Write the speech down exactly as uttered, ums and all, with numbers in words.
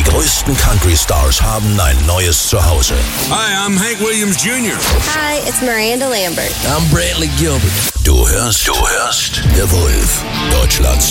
Die größten Country-Stars haben ein neues Zuhause. Hi, I'm Hank Williams Junior Hi, it's Miranda Lambert. I'm Brantley Gilbert. Du hörst, du hörst The Wolf, Deutschlands